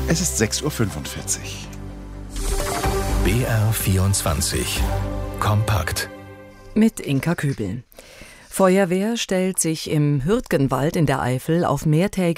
Es ist 6:45 Uhr. BR24 Kompakt Mit Inka Kübel. Feuerwehr stellt sich im Hürtgenwald in der Eifel auf mehrtägige